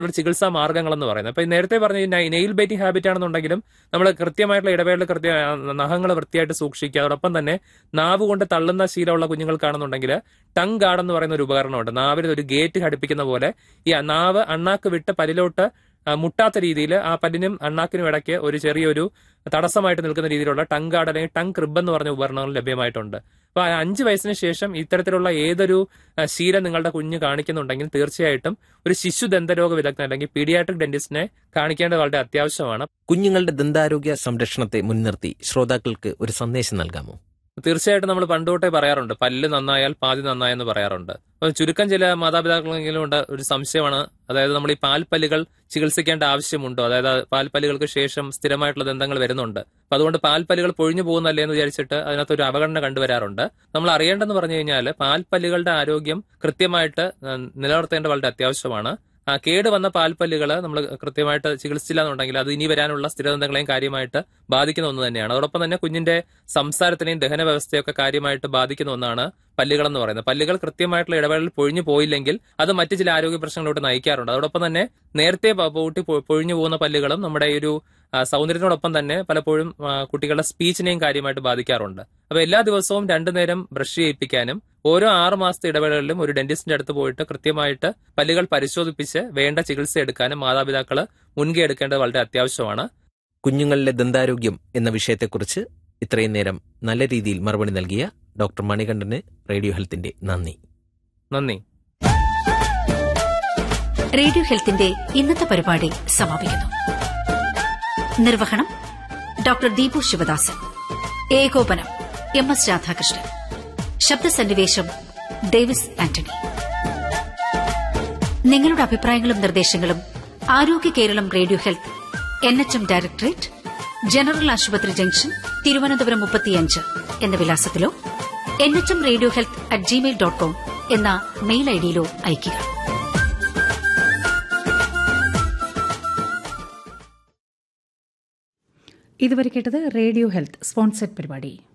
ചികിത്സാ മാർഗ്ഗങ്ങളെന്ന് പറയുന്നത്. അപ്പൊ നേരത്തെ പറഞ്ഞ നെയിൽ ബൈറ്റിംഗ് ഹാബിറ്റ് ആണെന്നുണ്ടെങ്കിലും നമ്മൾ കൃത്യമായിട്ടുള്ള ഇടവേളയിൽ നഖങ്ങൾ വൃത്തിയായിട്ട് സൂക്ഷിക്കുക. അതോടൊപ്പം തന്നെ നാവ് കൊണ്ട് തള്ളുന്ന ശീലമുള്ള കുഞ്ഞുങ്ങൾക്കാണെന്നുണ്ടെങ്കിൽ ടങ് ഗാർഡ് എന്ന് പറയുന്ന ഒരു ഉപകരണമുണ്ട്. നാവിൽ ഒരു ഗേറ്റ് ഘടിപ്പിക്കുന്ന പോലെ ഈ നാവ് അണ്ണാക്ക് വിട്ട് പല്ലിലോട്ട് മുട്ടാത്ത രീതിയിൽ ആ പല്ലിനും അണ്ണാക്കിനും ഇടയ്ക്ക് ഒരു ചെറിയൊരു തടസ്സമായിട്ട് നിൽക്കുന്ന രീതിയിലുള്ള ടങ് ഗാർഡ് അല്ലെങ്കിൽ ടങ് ക്രിബ് എന്ന് പറഞ്ഞ ഉപകരണങ്ങൾ ലഭ്യമായിട്ടുണ്ട്. അപ്പൊ 5 വയസ്സിന് ശേഷം ഇത്തരത്തിലുള്ള ഏതൊരു ശീലം നിങ്ങളുടെ കുഞ്ഞ് കാണിക്കുന്നുണ്ടെങ്കിൽ തീർച്ചയായിട്ടും ഒരു ശിശു ദന്തരോഗ വിദഗ്ധൻ അല്ലെങ്കിൽ പീഡിയാട്രിക് ഡെന്റിസ്റ്റിനെ കാണിക്കേണ്ടത് വളരെ അത്യാവശ്യമാണ്. കുഞ്ഞുങ്ങളുടെ ദന്താരോഗ്യ സംരക്ഷണത്തെ മുൻനിർത്തി ശ്രോതാക്കൾക്ക് ഒരു സന്ദേശം നൽകാമോ? തീർച്ചയായിട്ടും നമ്മൾ പണ്ടുതൊട്ടേ പറയാറുണ്ട്, പല്ല് നന്നായാൽ പാതി നന്നായെന്ന് പറയാറുണ്ട്. അപ്പൊ ചുരുക്കം ചില മാതാപിതാക്കളെങ്കിലും ഉണ്ട് ഒരു സംശയമാണ്, അതായത് നമ്മൾ ഈ പാൽപ്പല്ലുകൾ ചികിത്സിക്കേണ്ട ആവശ്യമുണ്ടോ, അതായത് പാൽപ്പല്ലുകൾക്ക് ശേഷം സ്ഥിരമായിട്ടുള്ള ദന്തങ്ങൾ വരുന്നുണ്ട്, അപ്പൊ അതുകൊണ്ട് പാൽപ്പല്ലുകൾ പൊഴിഞ്ഞു പോകുന്നല്ലേ എന്ന് വിചാരിച്ചിട്ട് അതിനകത്തൊരു അവഗണന കണ്ടുവരാറുണ്ട്. നമ്മൾ അറിയേണ്ടെന്ന് പറഞ്ഞു കഴിഞ്ഞാൽ പാൽപ്പല്ലുകളുടെ ആരോഗ്യം കൃത്യമായിട്ട് നിലനിർത്തേണ്ട വളരെ അത്യാവശ്യമാണ്. കേട് വന്ന പാൽപ്പല്ലുകൾ നമ്മൾ കൃത്യമായിട്ട് ചികിത്സിച്ചില്ല എന്നുണ്ടെങ്കിൽ അത് ഇനി വരാനുള്ള സ്ഥിരദന്തങ്ങളെയും കാര്യമായിട്ട് ബാധിക്കുന്ന ഒന്ന് തന്നെയാണ്. അതോടൊപ്പം തന്നെ കുഞ്ഞിന്റെ സംസാരത്തിനെയും ദഹന വ്യവസ്ഥയൊക്കെ കാര്യമായിട്ട് ബാധിക്കുന്ന ഒന്നാണ് പല്ലുകൾ എന്ന് പറയുന്നത്. പല്ലുകൾ കൃത്യമായിട്ടുള്ള ഇടവേളയിൽ പൊഴിഞ്ഞു പോയില്ലെങ്കിൽ അത് മറ്റു ചില ആരോഗ്യ പ്രശ്നങ്ങളോട്ട് നയിക്കാറുണ്ട്. അതോടൊപ്പം തന്നെ നേരത്തെ പൊഴിഞ്ഞു പോകുന്ന പല്ലുകളും നമ്മുടെ ഈ ഒരു സൗന്ദര്യത്തിനോടൊപ്പം തന്നെ പലപ്പോഴും കുട്ടികളുടെ സ്പീച്ചിനെയും കാര്യമായിട്ട് ബാധിക്കാറുണ്ട്. അപ്പൊ എല്ലാ ദിവസവും 2 നേരം ബ്രഷ് ചെയ്യിപ്പിക്കാനും ഓരോ 6 മാസത്തെ ഇടവേളകളിലും ഒരു ഡെന്റിസ്റ്റിന്റെ അടുത്ത് പോയിട്ട് കൃത്യമായിട്ട് പല്ലുകൾ പരിശോധിപ്പിച്ച് വേണ്ട ചികിത്സ എടുക്കാനും മാതാപിതാക്കൾ മുൻകൈ എടുക്കേണ്ടത് വളരെ അത്യാവശ്യമാണ്. കുഞ്ഞുങ്ങളിലെ ദന്താരോഗ്യം എന്ന വിഷയത്തെക്കുറിച്ച് ഇത്രയും നേരം നല്ല രീതിയിൽ മറുപടി നൽകിയ ഡോക്ടർ മണികണ്ഠന് റേഡിയോ ഹെൽത്തിന്റെ നന്ദി. റേഡിയോ ഹെൽത്തിന്റെ ഇന്നത്തെ പരിപാടി സമാപിക്കുന്നു. നിർവഹണം ഡോക്ടർ ദീപു ശിവദാസൻ, ഏകോപനം MS രാധാകൃഷ്ണൻ, ശബ്ദസന്നിവേശം ഡേവിസ് ആന്റണി. നിങ്ങളുടെ അഭിപ്രായങ്ങളും നിർദ്ദേശങ്ങളും ആരോഗ്യ Keralam radio health NHM directorate, general ആശുപത്രി ജംഗ്ഷൻ, തിരുവനന്തപുരം 35 എന്ന വിലാസത്തിലോ nhmradiohealth@gmail.com എന്ന മെയിൽ ഐഡിയിലോ അയയ്ക്കുക. ഇതുവരെ കേട്ടത് റേഡിയോ ഹെൽത്ത് സ്പോൺസർഡ് പരിപാടി.